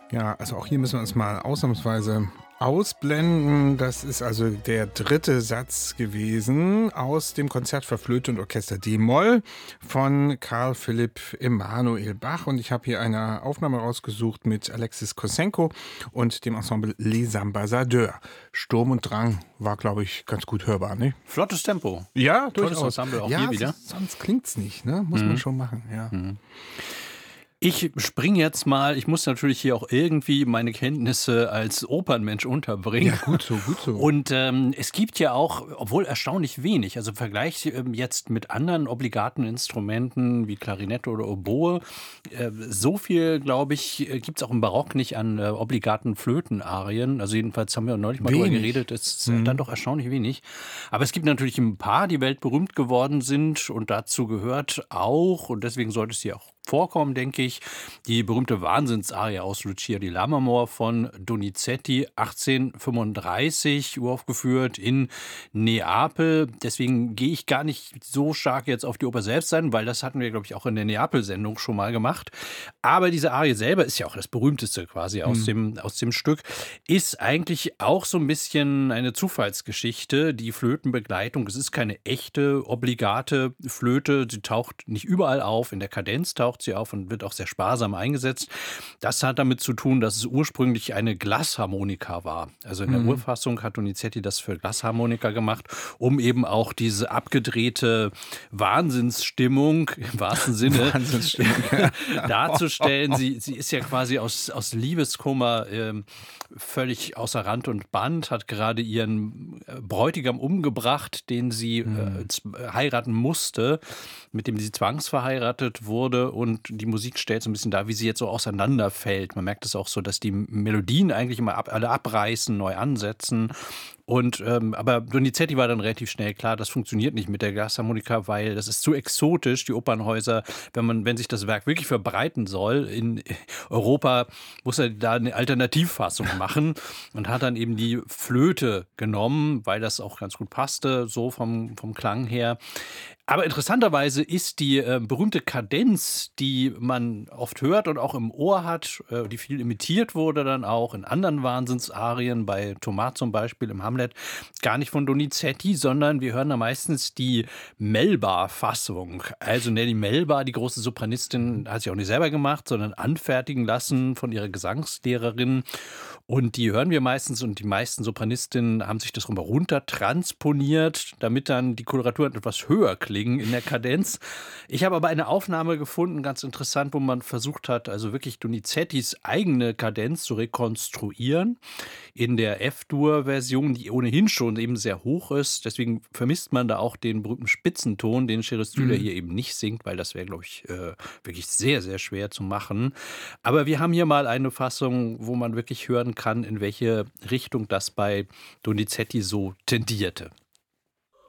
Ja, also auch hier müssen wir uns mal ausnahmsweise ausblenden. Das ist also der dritte Satz gewesen aus dem Konzert für Flöte und Orchester d-Moll von Carl Philipp Emanuel Bach. Und ich habe hier eine Aufnahme rausgesucht mit Alexis Kosenko und dem Ensemble Les Ambassadeurs. Sturm und Drang war, glaube ich, ganz gut hörbar, ne? Flottes Tempo. Ja, Tolles durchaus. Ensemble auch Ja, hier wieder. sonst klingt's nicht, ne? Muss man schon machen, ja. Ich springe jetzt mal, ich muss natürlich hier auch irgendwie meine Kenntnisse als Opernmensch unterbringen. Ja, gut so, gut so. Und es gibt ja auch, obwohl erstaunlich wenig, also im Vergleich jetzt mit anderen obligaten Instrumenten wie Klarinette oder Oboe, so viel, glaube ich, gibt es auch im Barock nicht an obligaten Flötenarien. Also jedenfalls haben wir neulich mal drüber Wenig. geredet, es ist dann doch erstaunlich wenig. Aber es gibt natürlich ein paar, die weltberühmt geworden sind und dazu gehört auch, und deswegen sollte es hier auch vorkommen, denke ich, die berühmte Wahnsinnsarie aus Lucia di Lammermoor von Donizetti, 1835 uraufgeführt in Neapel. Deswegen gehe ich gar nicht so stark jetzt auf die Oper selbst ein, weil das hatten wir, glaube ich, auch in der Neapel-Sendung schon mal gemacht. Aber diese Arie selber ist ja auch das berühmteste quasi aus dem Stück, ist eigentlich auch so ein bisschen eine Zufallsgeschichte, die Flötenbegleitung. Es ist keine echte, obligate Flöte. Sie taucht nicht überall auf. In der Kadenz taucht sie auf und wird auch sehr sparsam eingesetzt. Das hat damit zu tun, dass es ursprünglich eine Glasharmonika war. Also in der Urfassung hat Donizetti das für Glasharmonika gemacht, um eben auch diese abgedrehte Wahnsinnsstimmung im wahrsten Sinne darzustellen. Sie ist ja quasi aus Liebeskummer völlig außer Rand und Band, hat gerade ihren Bräutigam umgebracht, den sie heiraten musste, mit dem sie zwangsverheiratet wurde, und die Musik stellt so ein bisschen dar, wie sie jetzt so auseinanderfällt. Man merkt es auch so, dass die Melodien eigentlich immer alle abreißen, neu ansetzen. Und aber Donizetti war dann relativ schnell klar, das funktioniert nicht mit der Glasharmonika, weil das ist zu exotisch. Die Opernhäuser, wenn sich das Werk wirklich verbreiten soll in Europa, muss er da eine Alternativfassung machen und hat dann eben die Flöte genommen, weil das auch ganz gut passte, so vom Klang her. Aber interessanterweise ist die berühmte Kadenz, die man oft hört und auch im Ohr hat, die viel imitiert wurde dann auch in anderen Wahnsinnsarien, bei Thomas zum Beispiel im Hamlet, gar nicht von Donizetti, sondern wir hören da meistens die Melba-Fassung. Also Nelly Melba, die große Sopranistin, hat sie auch nicht selber gemacht, sondern anfertigen lassen von ihrer Gesangslehrerin. Und die hören wir meistens, und die meisten Sopranistinnen haben sich das runter transponiert, damit dann die Koloraturen etwas höher klingen in der Kadenz. Ich habe aber eine Aufnahme gefunden, ganz interessant, wo man versucht hat, also wirklich Donizettis eigene Kadenz zu rekonstruieren in der F-Dur-Version, die ohnehin schon eben sehr hoch ist. Deswegen vermisst man da auch den berühmten Spitzenton, den Chéris Stüder hier eben nicht singt, weil das wäre, glaube ich, wirklich sehr, sehr schwer zu machen. Aber wir haben hier mal eine Fassung, wo man wirklich hören kann, in welche Richtung das bei Donizetti so tendierte.